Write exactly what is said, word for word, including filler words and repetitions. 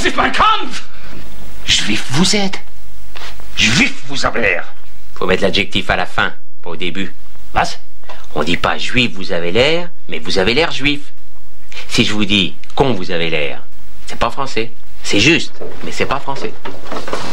ist mein Kampf! Juif vous êtes. Juif vous avez l'air. Faut mettre l'adjectif à la fin, pas au début. Was? On dit pas juif vous avez l'air, mais vous avez l'air juif. Si je vous dis con vous avez l'air, c'est pas français. C'est juste, mais c'est pas français.